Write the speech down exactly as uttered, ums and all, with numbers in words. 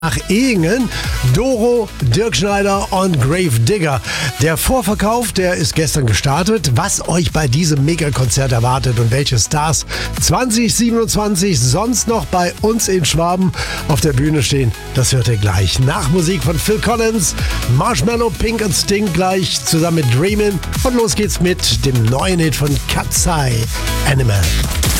Nach Ehingen, Doro, Dirk Schneider und Grave Digger. Der Vorverkauf, der ist gestern gestartet. Was euch bei diesem Megakonzert erwartet und welche Stars zwanzig siebenundzwanzig sonst noch bei uns in Schwaben auf der Bühne stehen, das hört ihr gleich. Nach Musik von Phil Collins, Marshmallow, Pink und Sting gleich zusammen mit Dreamin'. Und los geht's mit dem neuen Hit von Katseye, Animal.